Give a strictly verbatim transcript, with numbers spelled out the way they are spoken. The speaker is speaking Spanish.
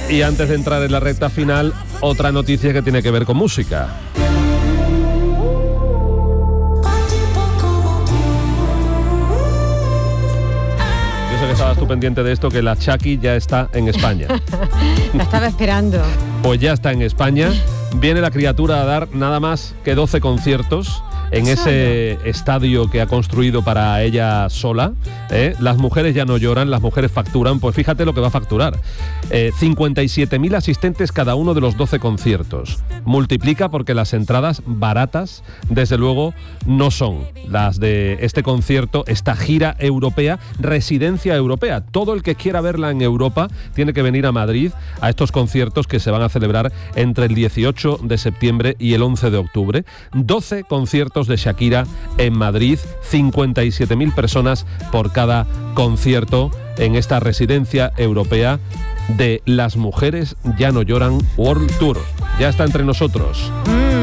Y antes de entrar en la recta final, otra noticia que tiene que ver con música. Yo sé que estabas tú pendiente de esto, que la Shaki ya está en España. La estaba esperando. Pues ya está en España. Viene la criatura a dar nada más que doce conciertos en ese estadio que ha construido para ella sola. ¿eh? Las mujeres ya no lloran, las mujeres facturan. Pues fíjate lo que va a facturar. Eh, cincuenta y siete mil asistentes cada uno de los doce conciertos. Multiplica porque las entradas baratas, desde luego, no son las de este concierto, esta gira europea, residencia europea. Todo el que quiera verla en Europa tiene que venir a Madrid a estos conciertos que se van a celebrar entre el dieciocho de septiembre y el once de octubre. doce conciertos de Shakira en Madrid, cincuenta y siete mil personas por cada concierto en esta residencia europea de Las Mujeres Ya No Lloran World Tour. Ya está entre nosotros. Mm.